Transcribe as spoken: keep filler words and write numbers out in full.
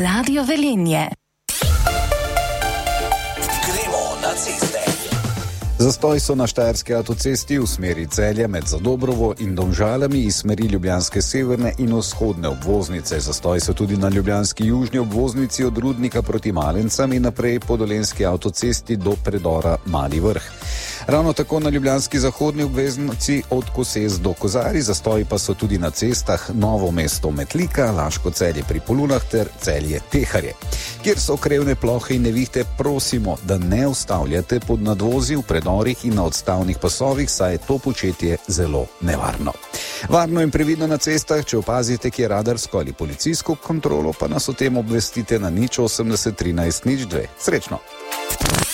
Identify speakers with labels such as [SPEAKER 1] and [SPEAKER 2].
[SPEAKER 1] Radio Velenje.
[SPEAKER 2] Gremo na ceste.
[SPEAKER 3] Zastoj so na štajerski avtocesti v smeri Celja med Zadobrovo in Domžalami iz smeri ljubljanske severne in vzhodne obvoznice. Zastoj so tudi na ljubljanski južni obvoznici od Rudnika proti Malencam in naprej po dolenjski avtocesti do predora Mali Vrh. Ravno tako na ljubljanski zahodni obveznici od Koses do Kozarij, zastoji pa so tudi na cestah Novo mesto Metlika, Laško Celje pri Polunah ter Celje Teharje. Kjer so krevne plohe in nevihte, prosimo, da ne ustavljate pod nadvozi v predorih in na odstavnih pasovih, saj je to početje zelo nevarno. Varno in previdno na cestah, če opazite kje radarsko ali policijsko kontrolo, pa nas o tem obvestite na nič osemdeset trinajst nič dve. Srečno!